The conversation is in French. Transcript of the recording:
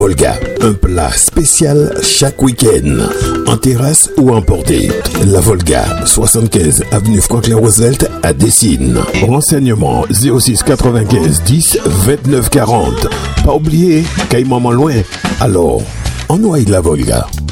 Volga, un plat spécial chaque week-end, en terrasse ou emporté. La Volga, 75 avenue Franklin Roosevelt à Dessines. Renseignements 06 95 10 29 40. Pas oublier, Caille Maman loin. Alors, on noie la Volga.